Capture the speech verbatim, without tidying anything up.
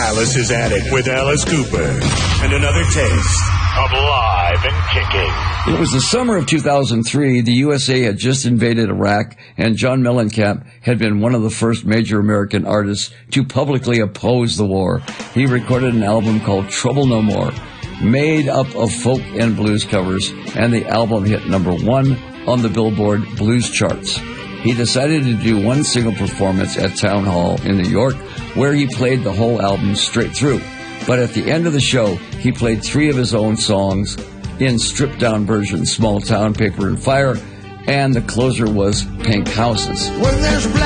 Alice is at it with Alice Cooper. And another taste of Live and Kicking. It was the summer of two thousand three. The U S A had just invaded Iraq, and John Mellencamp had been one of the first major American artists to publicly oppose the war. He recorded an album called Trouble No More, made up of folk and blues covers, and the album hit number one on the Billboard Blues charts. He decided to do one single performance at Town Hall in New York, where he played the whole album straight through. But at the end of the show, he played three of his own songs in stripped-down versions, Small Town, Paper and Fire, and the closer was Pink Houses. When there's